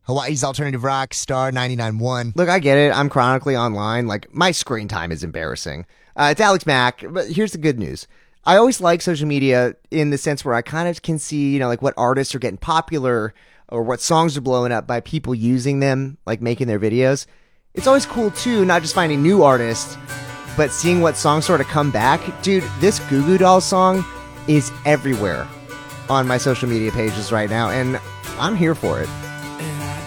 Hawaii's alternative rock, Star 99.1. Look, I get it. I'm chronically online. Like, my screen time is embarrassing. It's Alex Mack, but here's the good news. I always like social media in the sense where I kind of can see, like what artists are getting popular or what songs are blowing up by people using them, like making their videos. It's always cool, too, not just finding new artists, but seeing what songs sort of come back. Dude, this Goo Goo Dolls song is everywhere on my social media pages right now, and I'm here for it.